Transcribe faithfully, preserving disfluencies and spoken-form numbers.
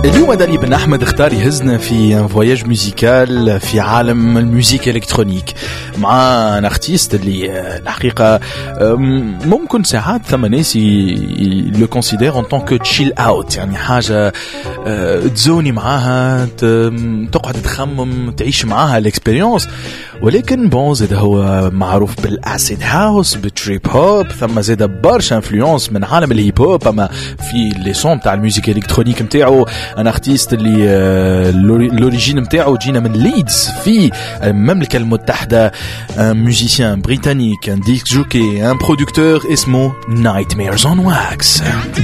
اليوم دالي بن أحمد اختار يهزنا في فواياج موسيقال في عالم الموسيقى الإلكترونيك مع ان ارتيست اللي الحقيقة ممكن ساعات ثم ناس لو كونسيدير ان طون كو تشيل اوت، يعني حاجة تزوني معاها، تقعد تخمم، تعيش معاها الاكسبيرينس. ولكن بون زاد هو معروف بالاسيد هاوس، بالتريب هوب، ثم زاد برشا انفلونس من عالم الهيب هوب. اما في لي سون تاع الموسيقى الالكترونيك نتاعو ان ارتيست اللي لوريجين نتاعو جينا من ليدز في المملكة المتحدة، un musicien britannique, un disc jockey, un producteur اسمه Nightmares on Wax.